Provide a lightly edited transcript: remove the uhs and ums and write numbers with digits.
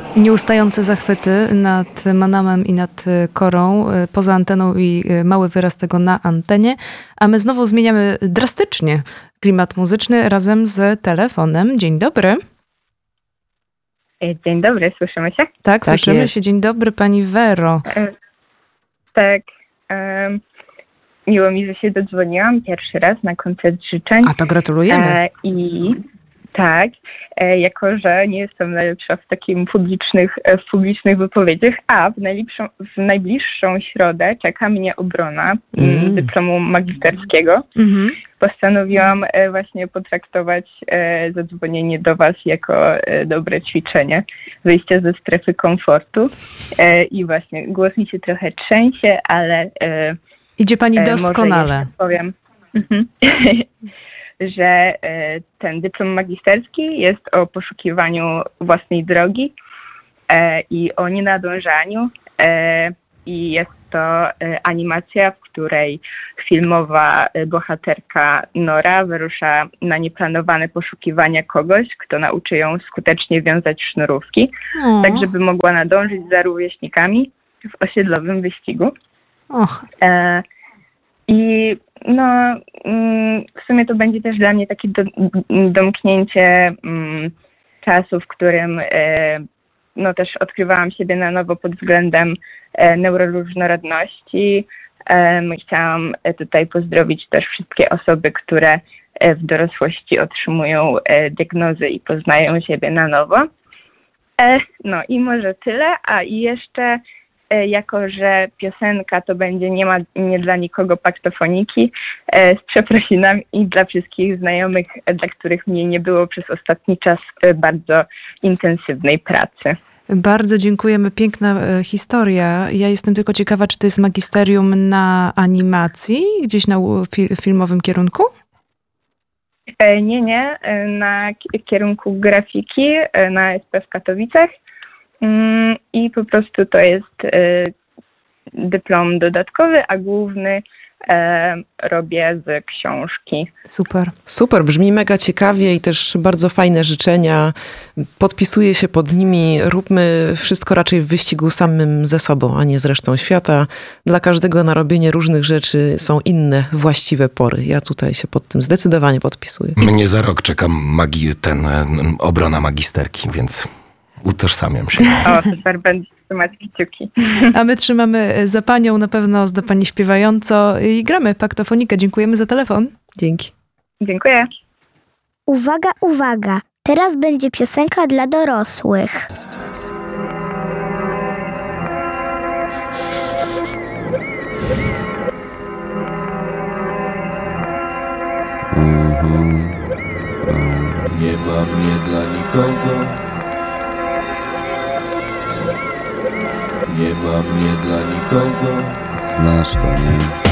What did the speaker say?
Nieustające zachwyty nad Manamem i nad Korą, poza anteną i mały wyraz tego na antenie. A my znowu zmieniamy drastycznie klimat muzyczny razem z telefonem. Dzień dobry. Dzień dobry, słyszymy się? Tak, słyszymy się. Dzień dobry, pani Wero. Tak. Miło mi, że się dodzwoniłam pierwszy raz na koncert życzeń. A to gratulujemy. I tak, jako że nie jestem najlepsza w publicznych wypowiedziach, a w najbliższą środę czeka mnie obrona dyplomu magisterskiego. Postanowiłam właśnie potraktować zadzwonienie do was jako dobre ćwiczenie, wyjście ze strefy komfortu. I właśnie głos mi się trochę trzęsie, ale idzie pani doskonale. Może powiem, że ten dyplom magisterski jest o poszukiwaniu własnej drogi i o nienadążaniu. I jest to animacja, w której filmowa bohaterka Nora wyrusza na nieplanowane poszukiwania kogoś, kto nauczy ją skutecznie wiązać sznurówki, tak żeby mogła nadążyć za rówieśnikami w osiedlowym wyścigu. I w sumie to będzie też dla mnie takie domknięcie czasu, w którym też odkrywałam siebie na nowo pod względem neuroróżnorodności. Chciałam tutaj pozdrowić też wszystkie osoby, które w dorosłości otrzymują diagnozy i poznają siebie na nowo. I może tyle, a i jeszcze jako że piosenka to będzie nie dla nikogo paktofoniki, z przeprosinami i dla wszystkich znajomych, dla których mnie nie było przez ostatni czas bardzo intensywnej pracy. Bardzo dziękujemy, piękna historia. Ja jestem tylko ciekawa, czy to jest magisterium na animacji, gdzieś na filmowym kierunku? Nie, na kierunku grafiki na SP w Katowicach. I po prostu to jest dyplom dodatkowy, a główny robię z książki. Super, brzmi mega ciekawie i też bardzo fajne życzenia. Podpisuję się pod nimi. Róbmy wszystko raczej w wyścigu samym ze sobą, a nie z resztą świata. Dla każdego na robienie różnych rzeczy są inne właściwe pory. Ja tutaj się pod tym zdecydowanie podpisuję. Mnie za rok czeka obrona magisterki, więc utożsamiam się. O, super, będę trzymać kciuki. A my trzymamy za panią, na pewno zda pani śpiewająco i gramy paktofonikę. Dziękujemy za telefon. Dzięki. Dziękuję. Uwaga, uwaga. Teraz będzie piosenka dla dorosłych. Nie ma mnie dla nikogo. Nie ma mnie dla nikogo. Znasz to, nie?